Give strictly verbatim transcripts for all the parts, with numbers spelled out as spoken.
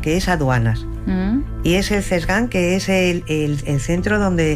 que es aduanas. Mm. Y es el CESGAN, que es el, el, el centro donde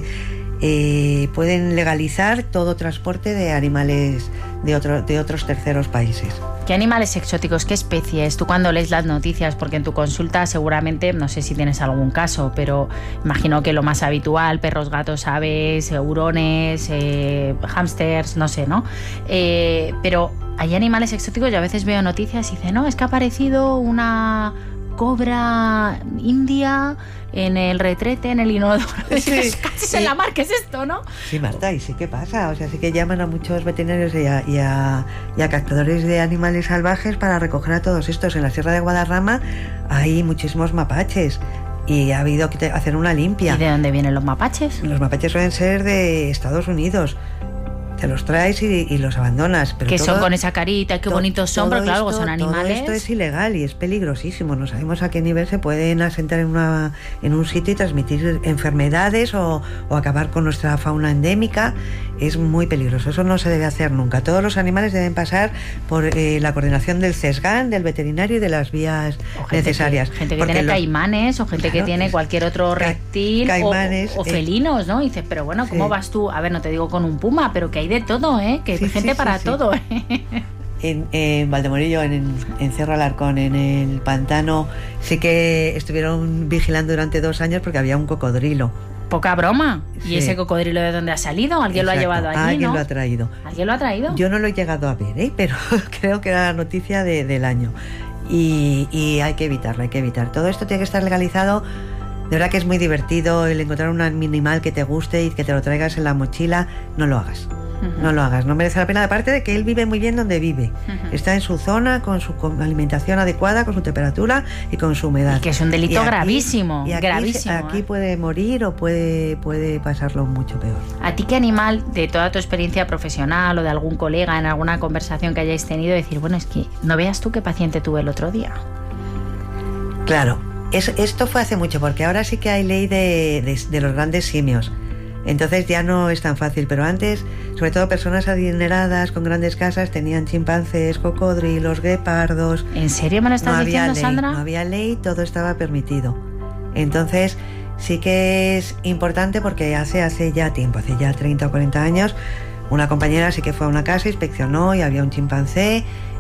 eh, pueden legalizar todo transporte de animales de, otro, de otros terceros países. ¿Qué animales exóticos, qué especies? Tú cuando lees las noticias, porque en tu consulta seguramente, no sé si tienes algún caso, pero imagino que lo más habitual, perros, gatos, aves, hurones, eh, hámsters, no sé, ¿no? Eh, pero hay animales exóticos, yo a veces veo noticias y dicen, no, es que ha aparecido una cobra india en el retrete, en el inodoro. Sí, casi sí. En la mar, ¿qué es esto, no? Sí, Marta, y sí que pasa. O sea, sí que llaman a muchos veterinarios y a, y a, y a captadores de animales salvajes para recoger a todos estos. En la Sierra de Guadarrama hay muchísimos mapaches y ha habido que hacer una limpia. ¿Y de dónde vienen los mapaches? Los mapaches suelen ser de Estados Unidos. Te los traes y, y los abandonas. Pero que todo, son con esa carita, qué to, bonitos son, pero claro, esto, son animales. Todo esto es ilegal y es peligrosísimo. No sabemos a qué nivel se pueden asentar en, una, en un sitio y transmitir enfermedades o, o acabar con nuestra fauna endémica. Es muy peligroso. Eso no se debe hacer nunca. Todos los animales deben pasar por eh, la coordinación del CESGAN, del veterinario y de las vías gente necesarias. Que, gente que tiene los, caimanes o gente claro, que tiene cualquier otro ca, reptil caimanes, o, o felinos, eh, ¿no? Y dices, pero bueno, ¿cómo sí. vas tú? A ver, no te digo con un puma, pero que hay de todo, ¿eh? Que sí, hay gente sí, para sí, todo. Sí. En, en Valdemorillo, en, en Cerro Alarcón, en el pantano, sí que estuvieron vigilando durante dos años porque había un cocodrilo. Poca broma. ¿Y sí. ese cocodrilo de dónde ha salido? ¿Alguien Exacto. lo ha llevado allí? Alguien ¿no? lo ha traído. ¿Alguien lo ha traído? Yo no lo he llegado a ver, ¿eh? Pero creo que era la noticia de, del año. Y, y hay que evitarlo, hay que evitar. Todo esto tiene que estar legalizado. De verdad que es muy divertido el encontrar un animal que te guste y que te lo traigas en la mochila. No lo hagas. Uh-huh. No lo hagas, no merece la pena. Aparte de que él vive muy bien donde vive. Uh-huh. Está en su zona, con su alimentación adecuada, con su temperatura y con su humedad. Y que es un delito y aquí, gravísimo. Y aquí, gravísimo, aquí ¿eh? puede morir o puede, puede pasarlo mucho peor. ¿A ti qué animal, de toda tu experiencia profesional o de algún colega en alguna conversación que hayáis tenido, decir, bueno, es que no veas tú qué paciente tuve el otro día? Claro, es, esto fue hace mucho, porque ahora sí que hay ley de, de, de los grandes simios. Entonces ya no es tan fácil, pero antes, sobre todo personas adineradas con grandes casas tenían chimpancés, cocodrilos, guepardos. ¿En serio me lo estás no diciendo, ley, Sandra? No había ley, todo estaba permitido. Entonces sí que es importante porque hace, hace ya tiempo, hace ya treinta o cuarenta años, una compañera sí que fue a una casa, inspeccionó y había un chimpancé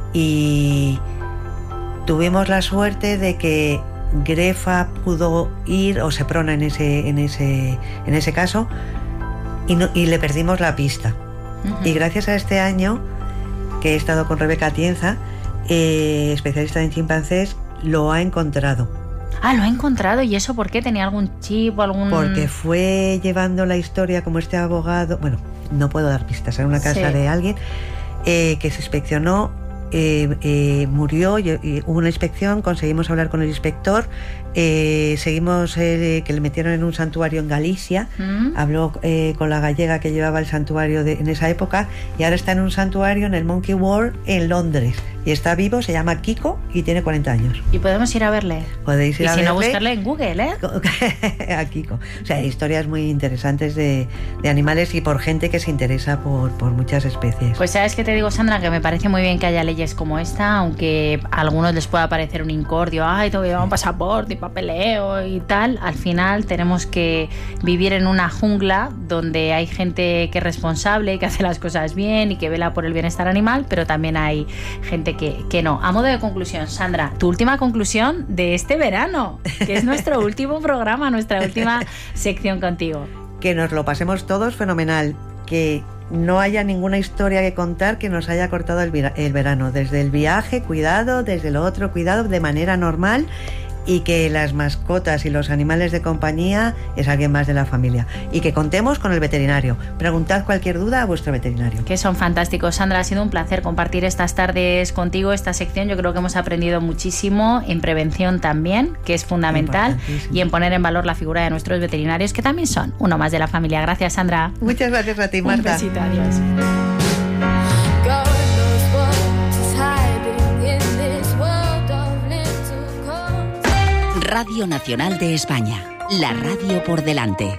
y tuvimos la suerte de que Grefa pudo ir, o Seprona en ese, en ese, en ese caso, y, no, y le perdimos la pista. Uh-huh. Y gracias a este año, que he estado con Rebeca Atienza, eh, especialista en chimpancés, lo ha encontrado. Ah, lo ha encontrado. ¿Y eso por qué? ¿Tenía algún chip o algún...? Porque fue llevando la historia como este abogado... Bueno, no puedo dar pistas, era una casa sí. de alguien eh, que se inspeccionó. Eh, eh, murió, y, y hubo una inspección, conseguimos hablar con el inspector, eh, seguimos eh, que le metieron en un santuario en Galicia, ¿Mm? habló eh, con la gallega que llevaba el santuario de, en esa época, y ahora está en un santuario en el Monkey World en Londres, y está vivo, se llama Kiko y tiene cuarenta años. ¿Y podemos ir a verle? Podéis ir y a si verle. no, buscarle en Google, ¿eh? A Kiko. O sea, historias muy interesantes de, de animales y por gente que se interesa por, por muchas especies. Pues sabes que te digo, Sandra, que me parece muy bien que haya leyes como esta, aunque a algunos les pueda parecer un incordio, ay, tengo que llevar un pasaporte y papeleo y tal. Al final tenemos que vivir en una jungla donde hay gente que es responsable, que hace las cosas bien y que vela por el bienestar animal, pero también hay gente que, que no. A modo de conclusión, Sandra, tu última conclusión de este verano, que es nuestro último programa, nuestra última sección contigo. Que nos lo pasemos todos fenomenal, que no haya ninguna historia que contar que nos haya cortado el, el verano. Desde el viaje, cuidado, desde lo otro, cuidado, de manera normal, y que las mascotas y los animales de compañía es alguien más de la familia. Y que contemos con el veterinario. Preguntad cualquier duda a vuestro veterinario. Que son fantásticos. Sandra, ha sido un placer compartir estas tardes contigo, esta sección. Yo creo que hemos aprendido muchísimo en prevención también, que es fundamental, y en poner en valor la figura de nuestros veterinarios, que también son uno más de la familia. Gracias, Sandra. Muchas gracias a ti, Marta. Un besito, adiós. Radio Nacional de España, la radio por delante.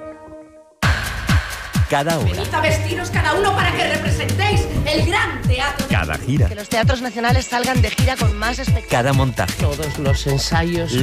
Cada hora. Venid a vestiros cada uno para que representéis el gran teatro. Cada gira. Que los teatros nacionales salgan de gira con más espectáculos. Cada montaje. Todos los ensayos.